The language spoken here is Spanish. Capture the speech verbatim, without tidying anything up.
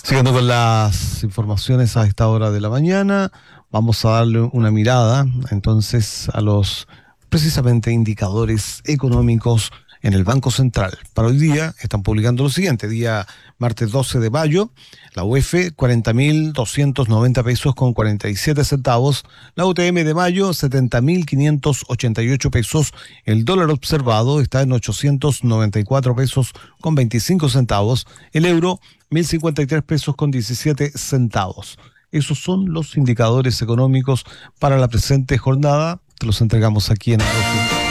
Siguiendo con las informaciones a esta hora de la mañana, vamos a darle una mirada entonces a los precisamente indicadores económicos en el Banco Central. Para hoy día están publicando lo siguiente: día martes doce de mayo, la U E F cuarenta mil doscientos noventa pesos con cuarenta y siete centavos, la U T M de mayo setenta mil quinientos ochenta y ocho pesos, el dólar observado está en ochocientos noventa y cuatro pesos con veinticinco centavos, el euro mil cincuenta y tres pesos con diecisiete centavos. Esos son los indicadores económicos para la presente jornada. Te los entregamos aquí en Arrojo.